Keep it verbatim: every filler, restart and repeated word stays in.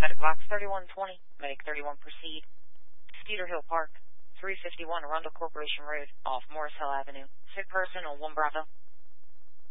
Medic Box thirty-one twenty, Medic thirty-one proceed. Cedar Hill Park, three fifty-one Arundel Corporation Road, off Morris Hill Avenue. Sick person on one Bravo.